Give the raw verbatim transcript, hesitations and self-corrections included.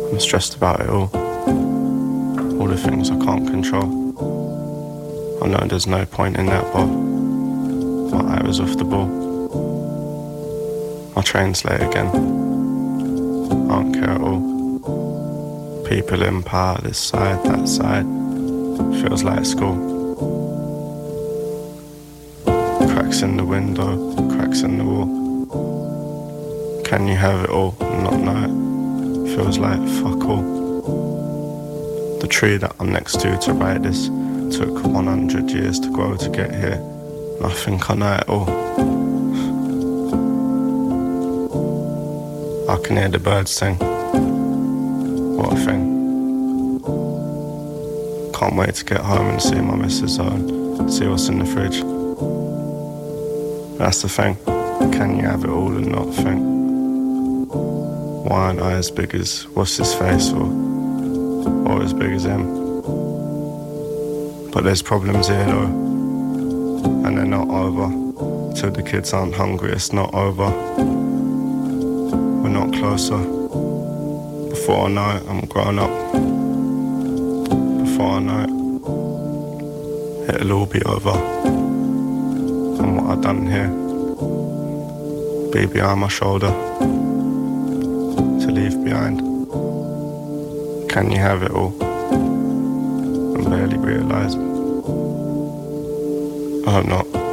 I'm stressed about it all. All the things I can't control. I know there's no point in that, but my eye was off the ball. My train's late again. I don't care at all. People in power, this side, that side. Feels like school. Cracks in the window, cracks in the wall. Can you have it all and not know it? Feels like fuck all. The tree that I'm next to to write this took one hundred years to grow to get here. And I think I know it all. I can hear the birds sing. What a thing. Can't wait to get home and see my missus and see what's in the fridge. That's the thing. Can you have it all and not think? Why aren't I as big as what's his face or, or as big as him? But there's problems here though, and they're not over. Till the kids aren't hungry, it's not over. We're not closer. Before I know it, I'm grown up. Before I know it, it'll all be over. And what I've done here, be behind my shoulder, to leave behind. Can you have it all and barely realise? I hope not.